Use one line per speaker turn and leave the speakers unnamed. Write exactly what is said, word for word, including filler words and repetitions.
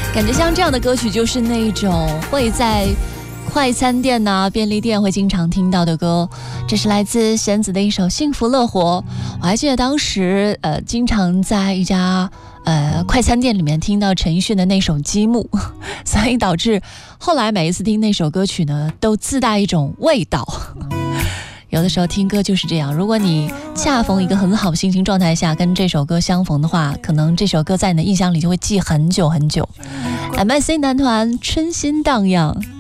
感觉像这样的歌曲就是那种会在快餐店呐、啊、便利店会经常听到的歌。这是来自弦子的一首《幸福乐活》。我还记得当时呃经常在一家呃快餐店里面听到陈奕迅的那首《积木》，所以导致后来每一次听那首歌曲呢都自带一种味道。有的时候听歌就是这样，如果你恰逢一个很好心情状态下跟这首歌相逢的话，可能这首歌在你的印象里就会记很久很久。M I C 男团春心荡漾。